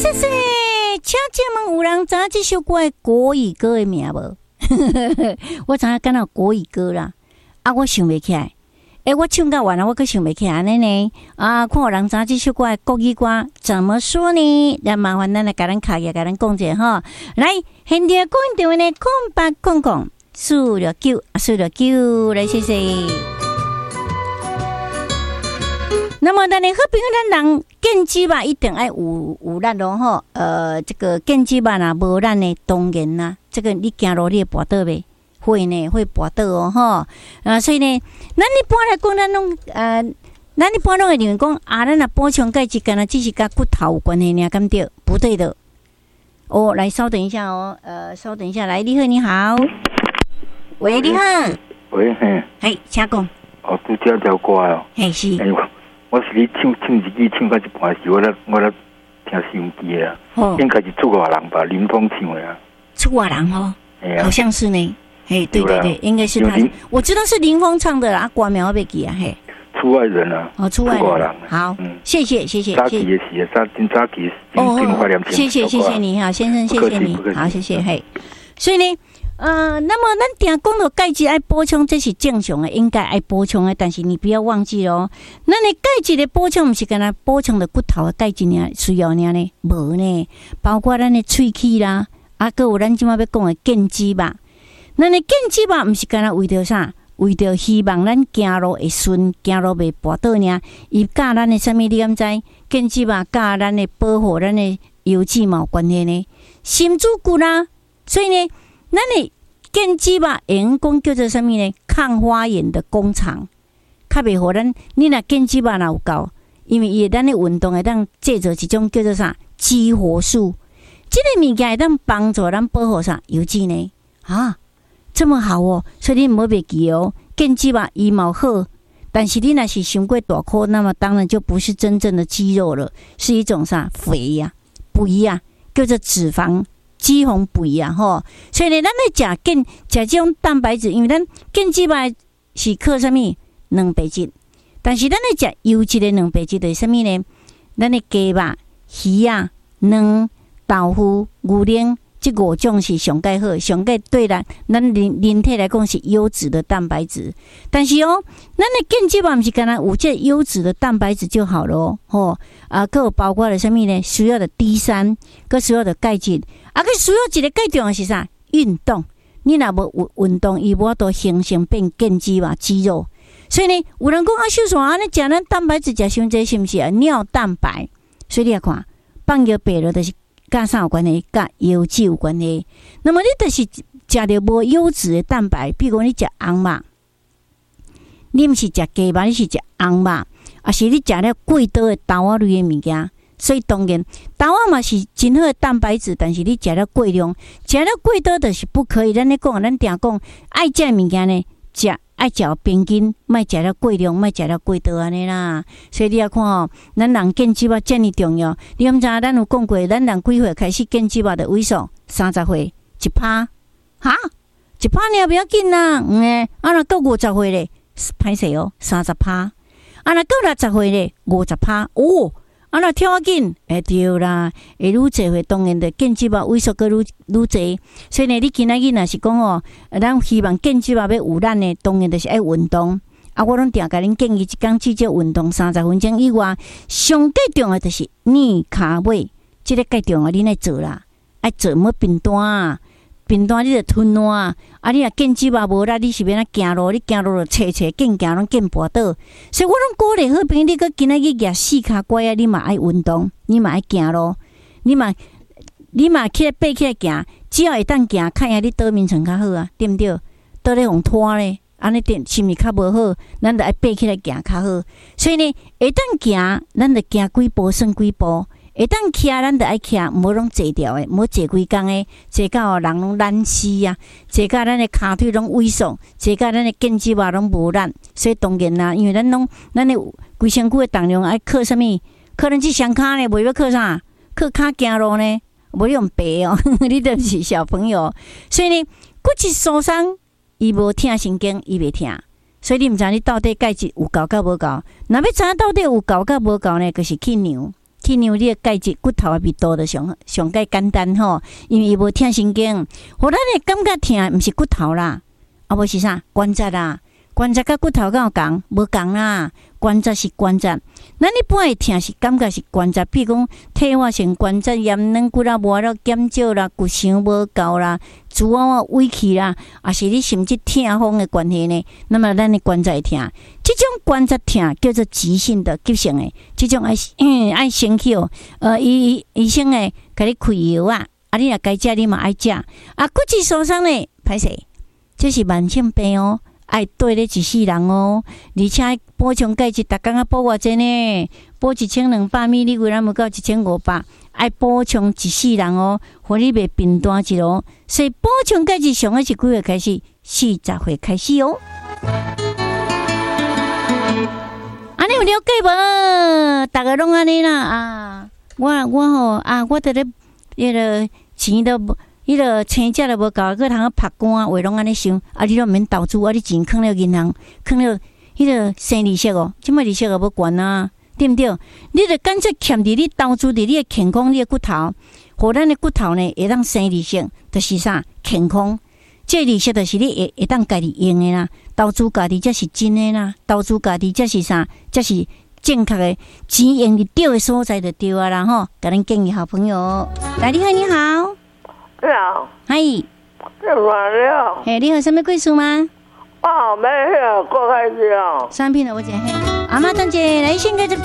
谢谢，请问有人知这首歌的国语歌的名无？我知影敢若国语歌啦，我想袂起来。我唱到完了，我可想袂起来安尼呢。看有人知这首歌的国语歌怎么说呢？来麻烦咱来甲咱卡也甲咱讲者哈。来，现场讲电话呢，0800469469，来谢谢。那么咱的好朋友，咱人见机吧，一定爱有咱咯吼。这个见机吧啦，无咱呢，当然啦，这个你行路你会跋倒袂？会呢，会跋倒哦吼。所以呢，咱一般来讲，咱一般拢会认为讲咱若补充钙质，干那只是甲骨头有关系呢，敢对？不对的。来稍等一下哦，稍等一下，来，你好，你好，喂，你好， 喂， 嘿，请讲。 拄只条歌哦， 嘿是。 我是你唱一句唱到一半时，我咧听收音机啊，应该是出外人吧，林峰唱的啊。 出外人哦，好像是呢。对对对，应该是他。我知道是林峰唱的啦，歌名我袂记啊，嘿。 出外人啊。 出外人。好，谢谢。 早期的时，真早期， 谢谢你哈，先生，谢谢你，好，谢谢嘿。所以呢。那么咱定讲到钙质爱补充，这是正常的，应该爱补充的。但是你不要忘记咯，咱的钙质的补充，不是干那补充的骨头的钙质呢，需要呢？无呢，包括咱的喙齿啦，还有咱今麦要讲的腱肌吧。咱的腱肌吧，不是干那为着啥？为着希望咱行路会顺，行路袂跋倒呢。伊教咱的啥物？你敢知？腱肌吧，教咱的保护咱的油脂嘛有关系呢，心主骨啦，所以呢。咱的腱肌吧，用讲叫做啥物呢？抗发炎的工厂，较袂互咱。你若腱肌吧若有够，因为伊咱的运动会当制造一种叫做啥激活素，这个物件会当帮助咱保护啥油脂呢？这么好哦！所以你唔好袂记哦，腱肌吧伊嘛好，但是你若是伤过大颗，那么当然就不是真正的肌肉了，是一种啥肥呀、肥呀，叫做脂肪。脂肪肥啊，吼，所以呢，咱咧食这种蛋白质，因为咱腱肌吧是靠啥物蛋白质，但是咱咧食优质的蛋白质就是啥物呢？咱的鸡吧、鱼啊、卵、豆腐、牛奶，这5种是上介好，上介对咱人体来讲是优质的蛋白质。但是咱的腱肌吧，不是干那有这优质的蛋白质就好了哦，还有包括了啥物呢？需要的 D3，佮需要的钙质。佮需要一个最重要是啥？运动。你若无运动，伊无法度形成变腱肌吧肌肉。所以呢，有人讲秀爽安尼食咱蛋白质食伤济，是毋是尿蛋白？所以你看，放尿白了，就是甲啥有关系？甲油脂有关系。那么你就是食着无优质的蛋白，比如你食红肉，你毋是食鸡肉，你是食红肉，还是你食了过多的豆仔类的物件？所以当然，豆仔嘛是真好的蛋白质，但是你食了过量，食了过多就是不可以。咱咧讲，咱定讲爱食物件呢，爱食平均，莫食了过量，莫食了过多安尼啦。所以你要看哦，咱人腱肌肉遮尔重要。你毋知咱有讲过，咱人几岁开始腱肌肉的萎缩？30岁1%，哈，1%了不要紧啦。若到50岁咧，歹势哦，30%。若到60岁咧，50%哦。若跳啊紧，对啦，会愈济会当然的腱肌肉萎缩个愈济，所以呢，你今仔日若是讲哦，咱希望腱肌肉要有咱呢，当然就是爱运动。我拢定甲恁建议一工至少运动30分钟以外，上最重要就是练骹尾，这个最重要，你爱做啦，爱做么平单啊。平单你着吞烂你若腱肌肉无力，你是要哪行路？你行路就斜腱行拢腱跋倒。所以我拢鼓励好朋友，你搁今仔日举4骹乖啊，你嘛爱运动，你嘛爱行路，你嘛起来爬起来行，只要会当行，看下你倒眠床较好啊，对毋对？倒咧互拖咧，安尼是毋是较无好？咱着爱爬起来行较好。所以呢，会当行，咱着行几步算几步。会当徛，咱着爱徛，毋好拢坐掉诶，毋好坐规工诶，坐到人拢懒死啊，坐到咱诶骹腿拢萎缩，坐到咱诶腱肌肉拢无力。所以当然啦，因为咱诶规身躯诶重量爱靠啥物？靠咱即双骹呢？袂要靠啥？靠骹行路呢？无用背哦，你著是小朋友。所以呢，骨质疏松，伊无疼神经，伊袂疼。所以你毋知你到底钙质有够甲无够？若要知影到底有够甲无够呢，就是去量。 去量你的钙质，骨头也比多的上介简单吼，因为伊无疼神经，互咱的感觉疼，毋是骨头啦，啊无是啥关节啦，关节甲骨头敢有共？无共啦，关节是关节，咱一般会疼是感觉是关节，比如讲退化性关节炎、软骨啦、磨了减少啦、骨相无够啦、珠啊萎去啦，啊是你甚至痛风的关系呢，那么咱的关节会疼。这种关节疼叫做急性的、急性的，这种爱先去哦。医生诶，甲你开药啊，啊你若该食你嘛爱食。啊骨质疏松呢，歹势，这是慢性病哦。爱对咧一世人哦，而且补充钙质，逐工啊补偌济呢？补1200ml，为咱要到1500，爱补充一世人哦，互你袂贫惰一路。所以补充钙质上个是几月开始？40岁开始哦。安尼有了解无？大家拢安尼啦啊！我吼啊，我伫咧迄个钱都无。迄个生食都无够，佮通拍肝，话拢安尼想，啊，你都毋免投资，啊，你钱囥了银行，囥了迄个生利息哦，即摆利息也无悬啊，对毋对？你着干脆欠伫你投资伫你的健康，你的骨头，互咱的骨头呢会当生利息，就是啥健康。这利息就是你会当家己用的啦，投资家己才是真的啦，投资家己才是啥，才是正确的，钱用伫对的所在就对啊啦吼。甲咱建议好朋友，来，你好，你好。 你好， 嗨， 你好， 嘿，你有什么故事吗？ 没有，过开始哦。 产品了，我讲嘿，阿妈等姐来先给接